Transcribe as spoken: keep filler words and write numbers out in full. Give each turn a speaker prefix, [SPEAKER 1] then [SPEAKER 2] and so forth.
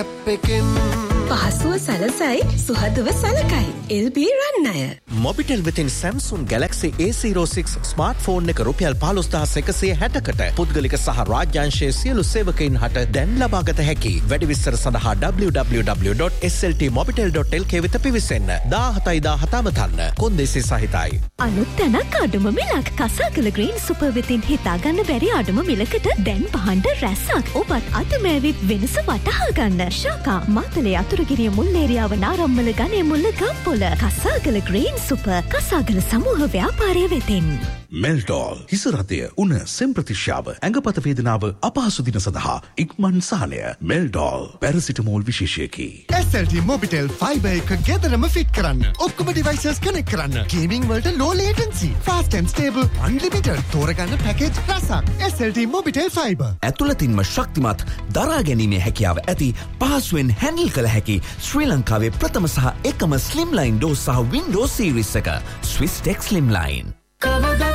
[SPEAKER 1] පහසුව සලසයි සුහදව සලකයි L බී රන්නය.
[SPEAKER 2] මොබිටෙල් වෙතින් Samsung Galaxy A zero six smartphone එක රුපියල් පහළොස් හදාස් එකසිය හැටකට පුද්ගලික සහ රාජ්‍යාංශයේ සියලු සේවකයින් හට දැන් ලබාගත හැකි. වැඩි විස්තර සඳහා double-u double-u double-u dot s l t mobitel dot l k වෙත පිවිසෙන්න. දාහතයි දාහත අමතන්න. කොන්දේසි සහිතයි.
[SPEAKER 3] අලුත් තැනක් අඩුම මිලක් කසාකල ග්‍රීන් සුපර් වෙතින් හිතාගන්න බැරි අඩුම මිලකට දැන් පහන්ඩ රැස්සක්. ඔබත් අතමෑවිත් වෙනස වටහා ගන්න. ශාකා මාතලේ අතුරුගිරිය මුල්ලේරියාව නාරම්මල ගනේ මුල්ල ගම්පොල කසාගල ග්‍රීන් සුපර් කසාගල සමූහ ව්‍යාපාරය වෙතින්.
[SPEAKER 4] මෙල්ටෝල් හිසරතය උන සෙම්ප්‍රතිශ්‍යාව ඇඟපත වේදනාව අපහසු දින සඳහා ඉක්මන් සහනය. මෙල්ටෝල් paracetamol විශේෂයකි.
[SPEAKER 5] S L T Mobitel Fiber එක ගෙදරම ෆිට කරන්න. ඔක්කොම ඩිවයිසස් කනෙක්ට් කරන්න. ගේමින් වලට low latency, fast and stable, unlimited තෝරගන්න පැකේජ් රසක්. S L T Mobitel Fiber.
[SPEAKER 6] ඇතුළතින්ම ශක්තිමත් දරා ගැනීමේ හැකියාව ඇති පහසුවෙන් හැන්ඩල් කළ හැකි ශ්‍රී ලංකාවේ ප්‍රථම සහ එකම ස්ලිම්ලයින් ඩෝස් සහ වින්ඩෝ සීරීස් එක ස්විස් ටෙක් ස්ලිම්ලයින්.